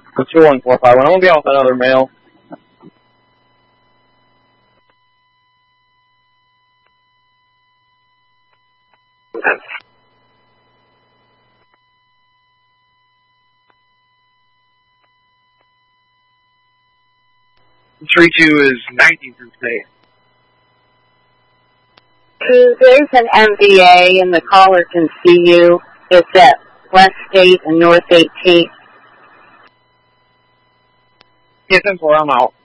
21451. I'm going to be off another mail. Three two is 19th and State. There's an MVA and the caller can see you. It's at West State and North 18th. Yes, 10-4, I'm out.